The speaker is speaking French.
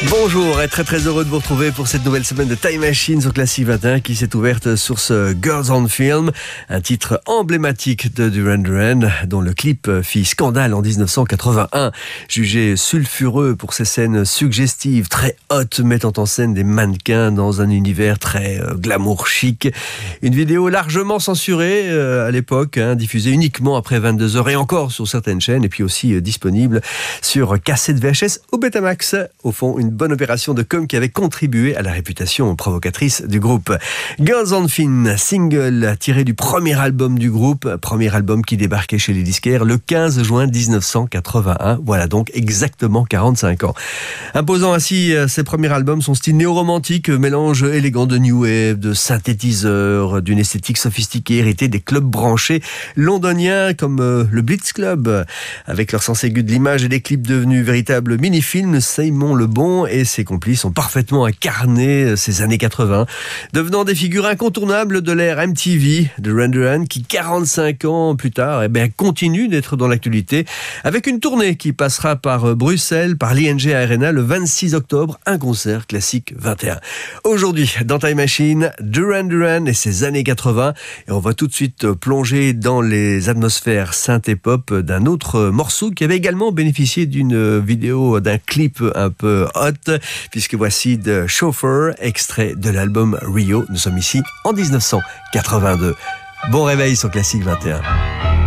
Bonjour et très heureux de vous retrouver pour cette nouvelle semaine de Time Machine sur Classique 21 qui s'est ouverte sur ce Girls on Film, un titre emblématique de Duran Duran dont le clip fit scandale en 1981, jugé sulfureux pour ses scènes suggestives, très hautes, mettant en scène des mannequins dans un univers très glamour chic. Une vidéo largement censurée à l'époque, diffusée uniquement après 22h et encore sur certaines chaînes et puis aussi disponible sur cassette VHS ou Betamax. Au fond, une bonne opération de com qui avait contribué à la réputation provocatrice du groupe. Girls on Film, single tiré du premier album du groupe, premier album qui débarquait chez les disquaires le 15 juin 1981. Voilà donc exactement 45 ans. Imposant ainsi ses premiers albums, son style néo-romantique, mélange élégant de new wave, de synthétiseurs, d'une esthétique sophistiquée héritée des clubs branchés londoniens comme le Blitz Club, avec leur sens aigu de l'image et des clips devenus véritables mini-films. Simon Le Bon et ses complices ont parfaitement incarné ces années 80, devenant des figures incontournables de l'ère MTV, de Duran Duran, qui 45 ans plus tard continue d'être dans l'actualité, avec une tournée qui passera par Bruxelles, par l'ING Arena le 26 octobre, un concert Classique 21. Aujourd'hui, dans Time Machine, Duran Duran et ses années 80, et on va tout de suite plonger dans les atmosphères synthé pop d'un autre morceau qui avait également bénéficié d'une vidéo, d'un clip un peu hot, puisque voici The Chauffeur, extrait de l'album Rio. Nous sommes ici en 1982. Bon réveil sur Classique 21.